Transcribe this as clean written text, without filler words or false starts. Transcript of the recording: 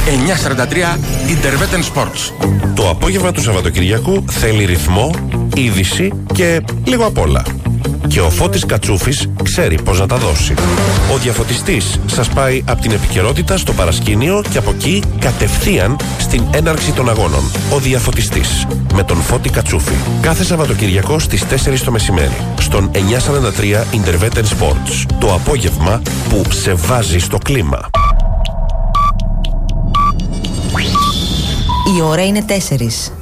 943 Interveten Sports. Το απόγευμα του Σαββατοκυριακού θέλει ρυθμό, είδηση και λίγο απ' όλα. Και ο Φώτης Κατσούφης ξέρει πώς να τα δώσει. Ο διαφωτιστής σας πάει από την επικαιρότητα στο παρασκήνιο και από εκεί κατευθείαν στην έναρξη των αγώνων. Ο διαφωτιστής με τον Φώτη Κατσούφη. Κάθε Σαββατοκυριακό στις 4 το μεσημέρι. Στον 943 Interveten Sports. Το απόγευμα που σε βάζει στο κλίμα. Η ώρα είναι 4.